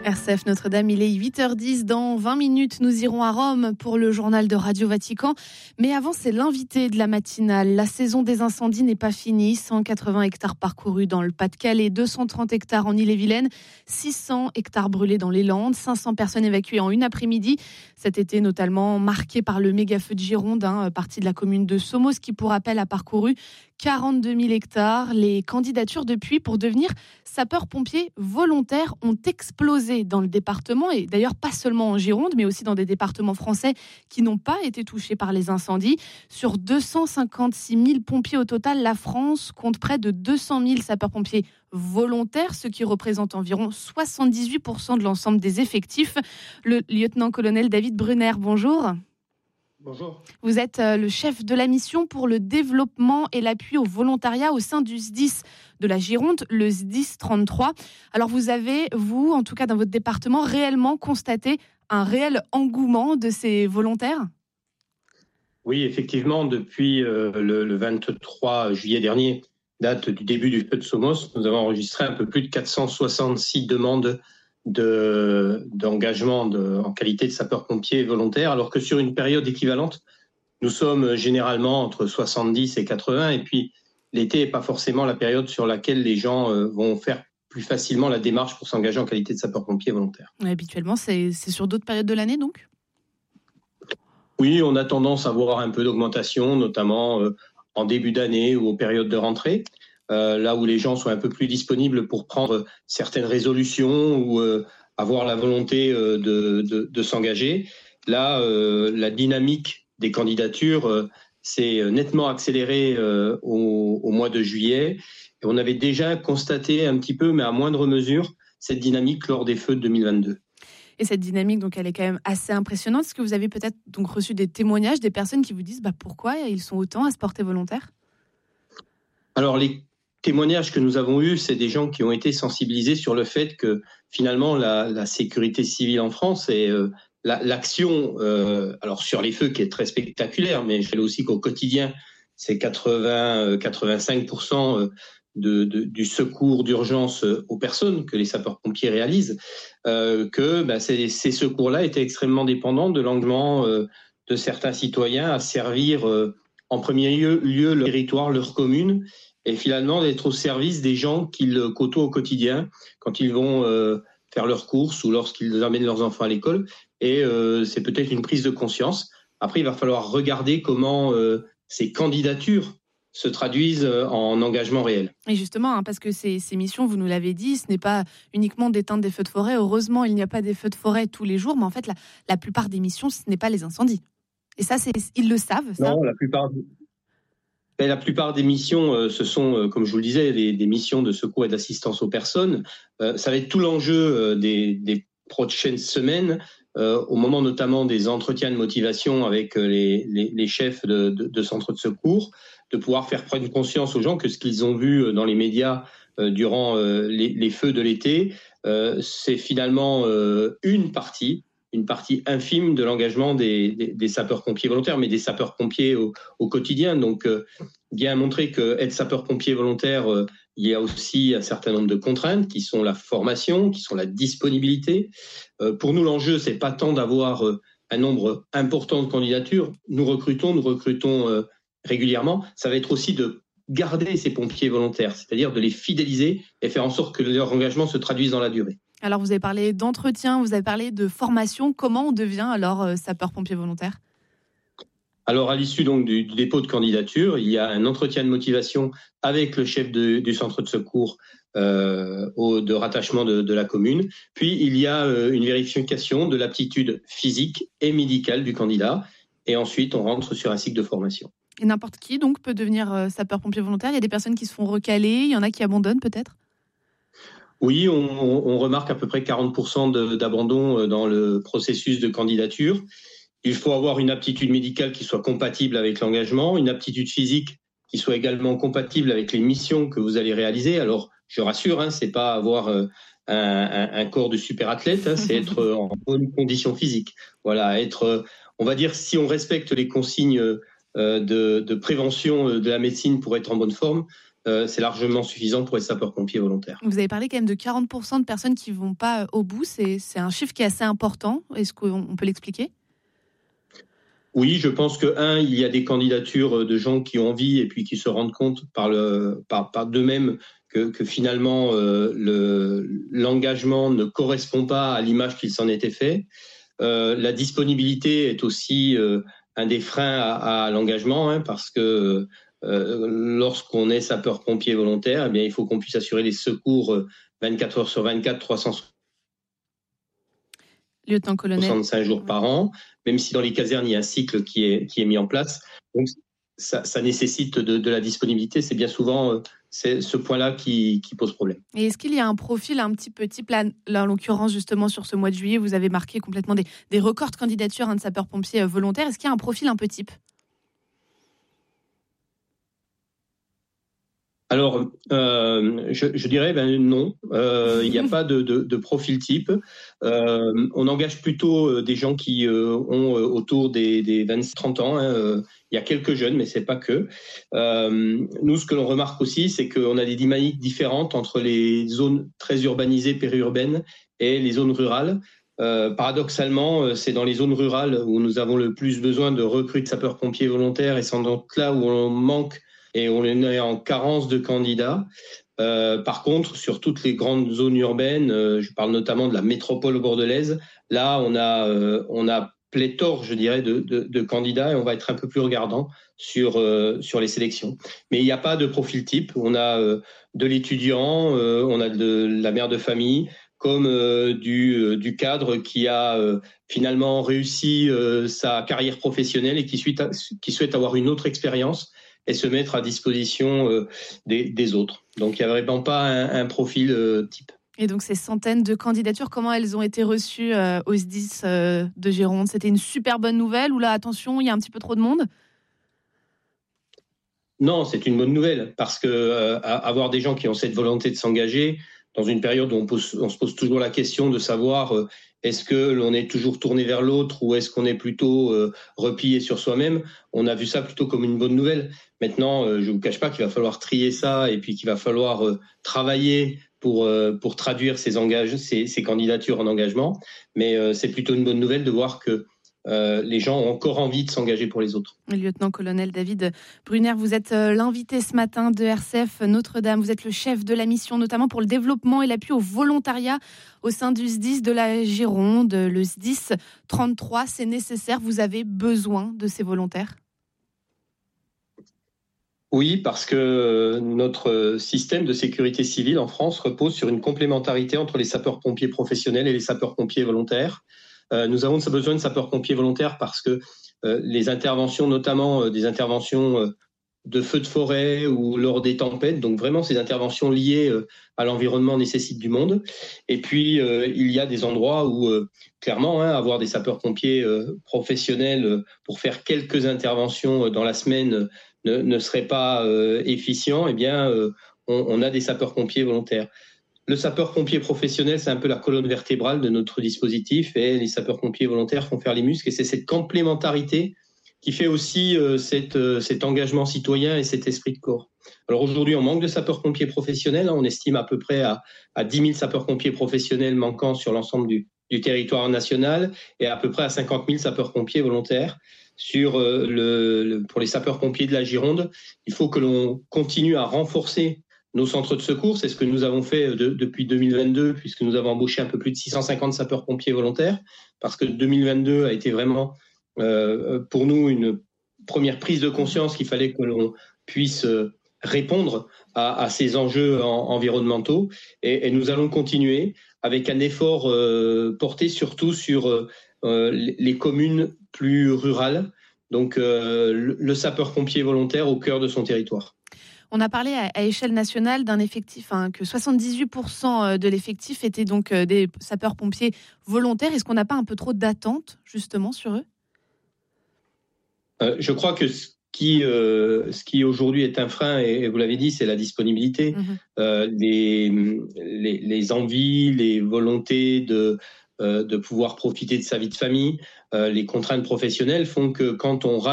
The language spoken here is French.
RCF Notre-Dame, il est 8h10. Dans 20 minutes, nous irons à Rome pour le journal de Radio Vatican. Mais avant, c'est l'invité de la matinale. La saison des incendies n'est pas finie. 180 hectares parcourus dans le Pas-de-Calais, 230 hectares en Ille-et-Vilaine, 600 hectares brûlés dans les Landes, 500 personnes évacuées en une après-midi. Cet été notamment marqué par le méga-feu de Gironde, partie de la commune de Somos, qui pour rappel a parcouru 42 000 hectares. Les candidatures depuis pour devenir sapeurs-pompiers volontaires ont explosé dans le département, et d'ailleurs pas seulement en Gironde, mais aussi dans des départements français qui n'ont pas été touchés par les incendies. Sur 256 000 pompiers au total, la France compte près de 200 000 sapeurs-pompiers volontaires, ce qui représente environ 78% de l'ensemble des effectifs. Le lieutenant-colonel David Brunner, bonjour. Bonjour. Vous êtes le chef de la mission pour le développement et l'appui au volontariat au sein du SDIS de la Gironde, le SDIS 33. Alors vous avez, vous, en tout cas dans votre département, réellement constaté un réel engouement de ces volontaires ? Oui, effectivement, depuis le 23 juillet dernier, date du début du feu de Somos, nous avons enregistré un peu plus de 466 demandes d'engagement en qualité de sapeur-pompier volontaire, alors que sur une période équivalente, nous sommes généralement entre 70 et 80, et puis l'été n'est pas forcément la période sur laquelle les gens vont faire plus facilement la démarche pour s'engager en qualité de sapeur-pompier volontaire. Habituellement, c'est sur d'autres périodes de l'année donc ? Oui, on a tendance à voir un peu d'augmentation, notamment en début d'année ou aux périodes de rentrée. Là où les gens sont un peu plus disponibles pour prendre certaines résolutions ou avoir la volonté de s'engager. Là, la dynamique des candidatures s'est nettement accélérée au mois de juillet. Et on avait déjà constaté un petit peu, mais à moindre mesure, cette dynamique lors des feux de 2022. Et cette dynamique, donc, elle est quand même assez impressionnante. Est-ce que vous avez peut-être donc reçu des témoignages des personnes qui vous disent pourquoi ils sont autant à se porter volontaires ? Alors, les témoignages que nous avons eus, c'est des gens qui ont été sensibilisés sur le fait que finalement la sécurité civile en France et l'action, alors sur les feux qui est très spectaculaire, mais je sais aussi qu'au quotidien, c'est 80-85% du secours d'urgence aux personnes que les sapeurs-pompiers réalisent, ces secours-là étaient extrêmement dépendants de l'engagement de certains citoyens à servir en premier lieu leur territoire, leur commune, et finalement d'être au service des gens qu'ils côtoient au quotidien quand ils vont faire leurs courses ou lorsqu'ils amènent leurs enfants à l'école. Et c'est peut-être une prise de conscience. Après, il va falloir regarder comment ces candidatures se traduisent en engagement réel. Et justement, parce que ces missions, vous nous l'avez dit, ce n'est pas uniquement d'éteindre des feux de forêt. Heureusement, il n'y a pas des feux de forêt tous les jours, mais en fait, la plupart des missions, ce n'est pas les incendies. Et ça, ils le savent, ça ? Non, la plupart des missions, ce sont, comme je vous le disais, des missions de secours et d'assistance aux personnes. Ça va être tout l'enjeu des prochaines semaines, au moment notamment des entretiens de motivation avec les chefs de centres de secours, de pouvoir faire prendre conscience aux gens que ce qu'ils ont vu dans les médias durant les feux de l'été, c'est finalement une partie infime de l'engagement des sapeurs-pompiers volontaires, mais des sapeurs-pompiers au quotidien. Donc, bien montrer qu'être sapeur-pompier volontaire, il y a aussi un certain nombre de contraintes qui sont la formation, qui sont la disponibilité. Pour nous, l'enjeu, c'est pas tant d'avoir un nombre important de candidatures. Nous recrutons régulièrement. Ça va être aussi de garder ces pompiers volontaires, c'est-à-dire de les fidéliser et faire en sorte que leur engagement se traduise dans la durée. Alors, vous avez parlé d'entretien, vous avez parlé de formation. Comment on devient alors sapeur-pompier volontaire ? Alors, à l'issue donc du dépôt de candidature, il y a un entretien de motivation avec le chef du centre de secours de rattachement de la commune. Puis, il y a une vérification de l'aptitude physique et médicale du candidat. Et ensuite, on rentre sur un cycle de formation. Et n'importe qui, donc, peut devenir sapeur-pompier volontaire ? Il y a des personnes qui se font recaler, il y en a qui abandonnent peut-être ? Oui, on remarque à peu près 40% d'abandon dans le processus de candidature. Il faut avoir une aptitude médicale qui soit compatible avec l'engagement, une aptitude physique qui soit également compatible avec les missions que vous allez réaliser. Alors, je rassure, c'est pas avoir un corps de super athlète, c'est être en bonne condition physique. Voilà, on va dire, si on respecte les consignes de prévention de la médecine pour être en bonne forme, c'est largement suffisant pour les sapeurs-pompiers volontaires. Vous avez parlé quand même de 40% de personnes qui ne vont pas au bout. C'est un chiffre qui est assez important. Est-ce qu'on peut l'expliquer ? Oui, je pense que, il y a des candidatures de gens qui ont envie et puis qui se rendent compte par d'eux-mêmes que finalement l'engagement ne correspond pas à l'image qu'il s'en était fait. La disponibilité est aussi un des freins à l'engagement, parce que lorsqu'on est sapeur-pompier volontaire, eh bien, il faut qu'on puisse assurer les secours 24 heures sur 24, 365 Lieutenant-colonel. jours par an, même si dans les casernes, il y a un cycle qui est mis en place. Donc, ça nécessite de la disponibilité. C'est bien souvent c'est ce point-là qui pose problème. Et est-ce qu'il y a un profil un petit peu type, là en l'occurrence, justement, sur ce mois de juillet, vous avez marqué complètement des records de candidatures de sapeurs-pompiers volontaires. Est-ce qu'il y a un profil un peu type ? Alors, je dirais non. Il n'y a pas de profil type. On engage plutôt des gens qui ont autour des 20-30 ans. Il y a quelques jeunes, mais c'est pas que. Nous, ce que l'on remarque aussi, c'est qu'on a des dynamiques différentes entre les zones très urbanisées, périurbaines, et les zones rurales. Paradoxalement, c'est dans les zones rurales où nous avons le plus besoin de recruter de sapeurs-pompiers volontaires, et c'est donc là où on manque et on est en carence de candidats. Par contre, sur toutes les grandes zones urbaines, je parle notamment de la métropole bordelaise, là, on a pléthore, je dirais, de candidats, et on va être un peu plus regardant sur les sélections. Mais il n'y a pas de profil type. On a de l'étudiant, on a de la mère de famille, comme du cadre qui a finalement réussi sa carrière professionnelle et qui souhaite avoir une autre expérience et se mettre à disposition des autres. Donc, il n'y a vraiment pas un profil type. Et donc, ces centaines de candidatures, comment elles ont été reçues au SDIS de Gironde ? C'était une super bonne nouvelle ou là, attention, il y a un petit peu trop de monde ? Non, c'est une bonne nouvelle parce que avoir des gens qui ont cette volonté de s'engager dans une période où on se pose toujours la question de savoir est-ce que l'on est toujours tourné vers l'autre ou est-ce qu'on est plutôt replié sur soi-même, on a vu ça plutôt comme une bonne nouvelle. Maintenant, je ne vous cache pas qu'il va falloir trier ça et puis qu'il va falloir travailler pour traduire ces candidatures en engagement. Mais c'est plutôt une bonne nouvelle de voir que les gens ont encore envie de s'engager pour les autres. Lieutenant-colonel David Brunner, vous êtes l'invité ce matin de RCF Notre-Dame. Vous êtes le chef de la mission, notamment pour le développement et l'appui au volontariat au sein du SDIS de la Gironde. Le SDIS 33, c'est nécessaire. Vous avez besoin de ces volontaires ? Oui, parce que notre système de sécurité civile en France repose sur une complémentarité entre les sapeurs-pompiers professionnels et les sapeurs-pompiers volontaires. Nous avons besoin de sapeurs-pompiers volontaires parce que les interventions, notamment des interventions de feux de forêt ou lors des tempêtes, donc vraiment ces interventions liées à l'environnement nécessitent du monde. Et puis, il y a des endroits où, clairement, avoir des sapeurs-pompiers professionnels pour faire quelques interventions dans la semaine ne serait pas efficient. Eh bien, on a des sapeurs-pompiers volontaires. Le sapeur-pompier professionnel, c'est un peu la colonne vertébrale de notre dispositif et les sapeurs-pompiers volontaires font faire les muscles. Et c'est cette complémentarité qui fait aussi cet engagement citoyen et cet esprit de corps. Alors aujourd'hui, on manque de sapeurs-pompiers professionnels. On estime à peu près à 10 000 sapeurs-pompiers professionnels manquants sur l'ensemble du territoire national et à peu près à 50 000 sapeurs-pompiers volontaires. Pour les sapeurs-pompiers de la Gironde, il faut que l'on continue à renforcer nos centres de secours. C'est ce que nous avons fait depuis 2022, puisque nous avons embauché un peu plus de 650 sapeurs-pompiers volontaires, parce que 2022 a été vraiment pour nous une première prise de conscience qu'il fallait que l'on puisse répondre à ces enjeux environnementaux. Et nous allons continuer avec un effort porté surtout sur les communes plus rurales, donc le sapeur-pompier volontaire au cœur de son territoire. On a parlé à échelle nationale d'un effectif, que 78% de l'effectif étaient donc des sapeurs-pompiers volontaires. Est-ce qu'on n'a pas un peu trop d'attentes justement sur eux ? Je crois que ce qui aujourd'hui est un frein, et vous l'avez dit, c'est la disponibilité. Les envies, les volontés de pouvoir profiter de sa vie de famille, les contraintes professionnelles font que quand on